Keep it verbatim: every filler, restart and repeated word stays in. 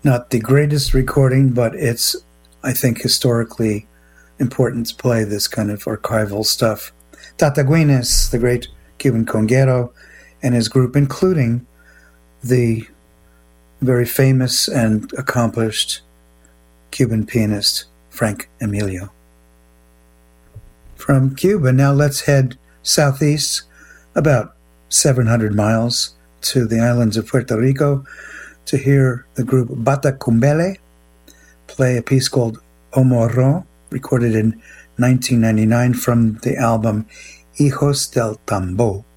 Not the greatest recording, but it's, I think, historically important to play this kind of archival stuff. Tata Guinness, the great Cuban conguero, and his group, including the very famous and accomplished Cuban pianist Frank Emilio. From Cuba, now let's head southeast about seven hundred miles to the islands of Puerto Rico to hear the group Batacumbele play a piece called O Morro, recorded in nineteen ninety-nine from the album Hijos del Tambo.